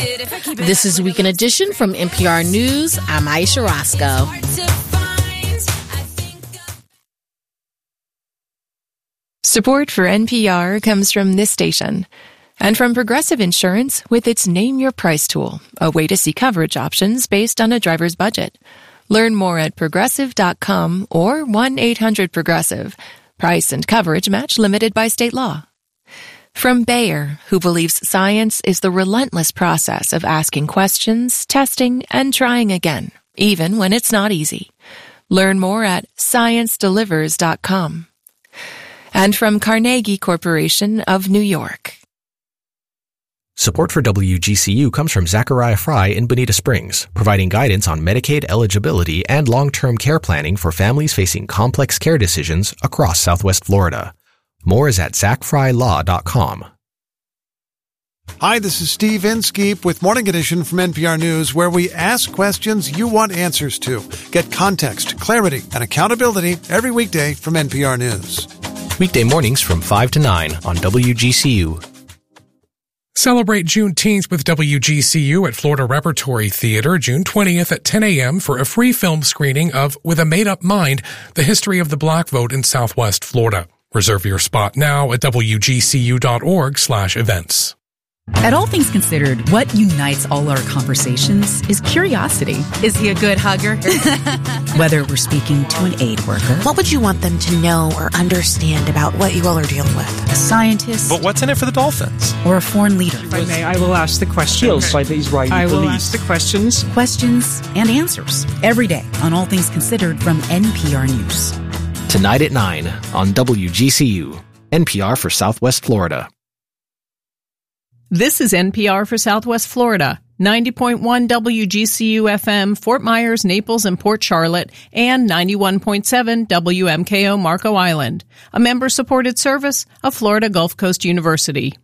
This is Weekend Edition from NPR News. I'm Aisha Roscoe. Support for NPR comes from this station and from Progressive Insurance with its Name Your Price tool, a way to see coverage options based on a driver's budget. Learn more at Progressive.com or 1-800-PROGRESSIVE. Price and coverage match limited by state law. From Bayer, who believes science is the relentless process of asking questions, testing, and trying again, even when it's not easy. Learn more at ScienceDelivers.com. And from Carnegie Corporation of New York. Support for WGCU comes from Zachariah Fry in Bonita Springs, providing guidance on Medicaid eligibility and long-term care planning for families facing complex care decisions across Southwest Florida. More is at zachfrylaw.com. Hi, this is Steve Inskeep with Morning Edition from NPR News, where we ask questions you want answers to. Get context, clarity, and accountability every weekday from NPR News. Weekday mornings from 5 to 9 on WGCU. Celebrate Juneteenth with WGCU at Florida Repertory Theater June 20th at 10 a.m. for a free film screening of With a Made Up Mind, The History of the Black Vote in Southwest Florida. Reserve your spot now at wgcu.org/events. At All Things Considered, what unites all our conversations is curiosity. Is he a good hugger? Whether we're speaking to an aid worker. What would you want them to know or understand about what you all are dealing with? A scientist. But what's in it for the Dolphins? Or a foreign leader. If I may, I will ask the questions. By the Israeli I will police. ask the questions. Questions and answers. Every day on All Things Considered from NPR News. Tonight at 9 on WGCU, NPR for Southwest Florida. This is NPR for Southwest Florida, 90.1 WGCU FM, Fort Myers, Naples, and Port Charlotte, and 91.7 WMKO Marco Island, a member-supported service of Florida Gulf Coast University.